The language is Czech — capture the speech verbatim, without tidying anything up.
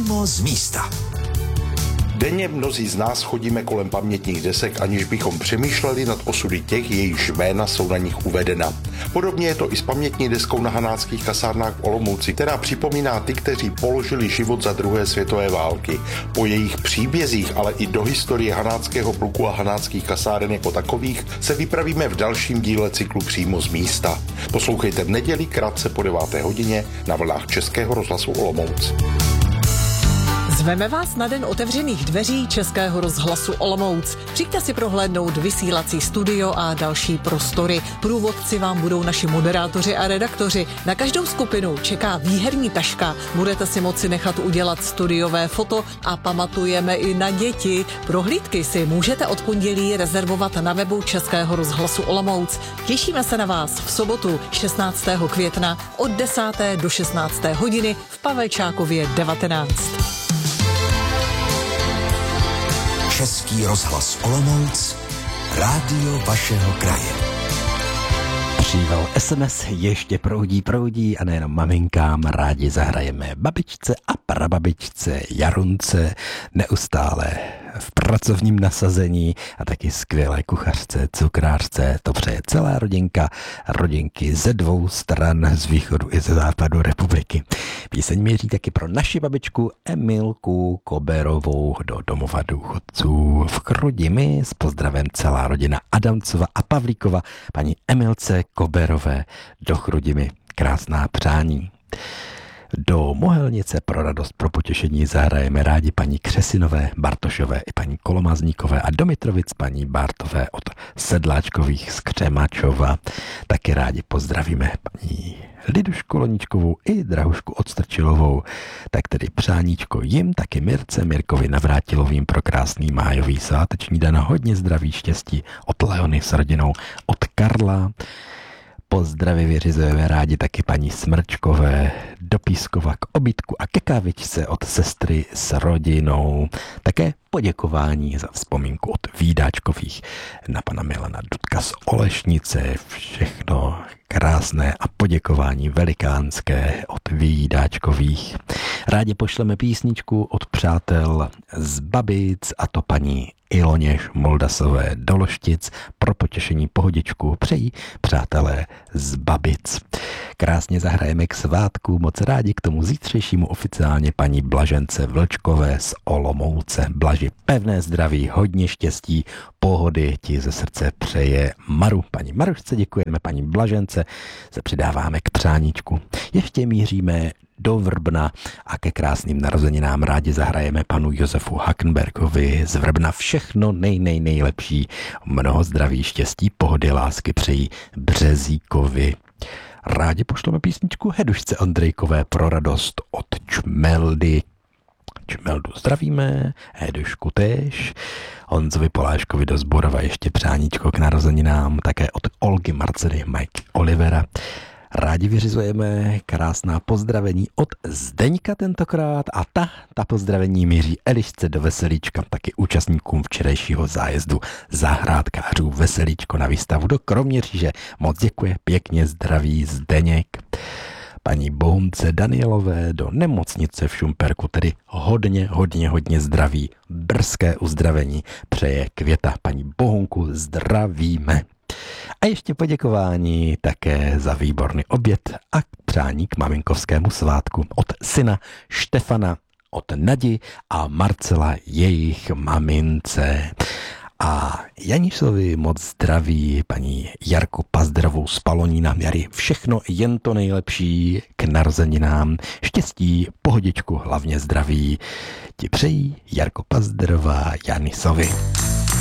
Přímo z místa. Denně mnozí z nás chodíme kolem pamětních desek, aniž bychom přemýšleli nad osudy těch, jejichž jména jsou na nich uvedena. Podobně je to i s pamětní deskou na hanáckých kasárnách v Olomouci, která připomíná ty, kteří položili život za druhé světové války. Po jejich příbězích, ale i do historie hanáckého pluku a hanáckých kasáren jako takových se vypravíme v dalším díle cyklu Přímo z místa. Poslouchejte v neděli krátce po deváté hodině na vlnách Českého rozhlasu Olomouc. Zveme vás na den otevřených dveří Českého rozhlasu Olomouc. Přijďte si prohlédnout vysílací studio a další prostory. Průvodci vám budou naši moderátoři a redaktoři. Na každou skupinu čeká výherní taška. Budete si moci nechat udělat studiové foto a pamatujeme i na děti. Prohlídky si můžete od pondělí rezervovat na webu Českého rozhlasu Olomouc. Těšíme se na vás v sobotu šestnáctého května od desáté do šestnácté hodiny v Pavelčákově devatenáct. Český rozhlas Olomouc, rádio vašeho kraje. Příval es em es ještě proudí, proudí a nejenom maminkám, rádi zahrajeme babičce a prababičce, Jarunce, neustále v pracovním nasazení a taky skvělé kuchařce, cukrářce, to přeje celá rodinka, rodinky ze dvou stran, z východu i ze západu republiky. Píseň míří taky pro naši babičku Emilku Koberovou do domova důchodců v Chrudimi. S pozdravem celá rodina Adamcova a Pavlíkova, paní Emilce Koberové do Chrudimi. Krásná přání. Do Mohelnice pro radost, pro potěšení zahrajeme rádi paní Křesinové, Bartošové i paní Kolomazníkové a do Mitrovic paní Bártové od Sedláčkových z Křemačova. Taky rádi pozdravíme paní Lidušku Loničkovou i Drahušku Odstrčilovou. Tak tedy přáníčko jim, taky Mirce, Mirkovi Navrátilovým pro krásný májový sváteční den. Hodně zdraví, štěstí od Leony s rodinou, od Karla. Pozdraví vyřizujeme rádi taky paní Smrčkové, do Pískova k obídku a ke kávičce od sestry s rodinou. Také poděkování za vzpomínku od Vídáčkových na pana Milana Dudka z Olešnice. Všechno krásné a poděkování velikánské od Vídáčkových. Rádi pošleme písničku od přátel z Babic, a to paní Iloně Moldasové do Loštic. Pro potěšení pohodičku přejí přátelé z Babic. Krásně zahrajeme k svátku, moc rádi k tomu zítřejšímu oficiálně paní Blažence Vlčkové z Olomouce. Blaži, pevné zdraví, hodně štěstí, pohody ti ze srdce přeje Maru. Paní Marušce děkujeme, paní Blažence se přidáváme k přáníčku. Ještě míříme do Vrbna a ke krásným narozeninám rádi zahrajeme panu Josefu Hackenbergovi z Vrbna. Všechno nej, nej, nejlepší, mnoho zdraví, štěstí, pohody, lásky přejí Březíkovi. Rádi pošleme písničku Hedušce Ondrejkové pro radost od Čmeldy. Čmeldu zdravíme, Hedušku též, Honzovi Poláškovi do Zborova ještě přáníčko k narozeninám, také od Olgy Marcely, Mike Olivera. Rádi vyřizujeme krásná pozdravení od Zdeňka tentokrát a ta, ta pozdravení míří Elišce do Veselíčka, taky účastníkům včerejšího zájezdu zahrádkářů Veselíčko na výstavu do Kroměříže. Moc děkuje, pěkně zdraví Zdeněk. Paní Bohunce Danielové do nemocnice v Šumperku, tedy hodně, hodně, hodně zdraví, brzké uzdravení přeje Květa. Paní Bohunku zdravíme. A ještě poděkování také za výborný oběd a přání k maminkovskému svátku od syna Štefana, od Nadi a Marcela jejich mamince. A Janišovi moc zdraví, paní Jarku Pazdrovou z Palonína. Jari, všechno jen to nejlepší k narozeninám, štěstí, pohodičku, hlavně zdraví ti přejí Jarko Pazdrová Janisovi.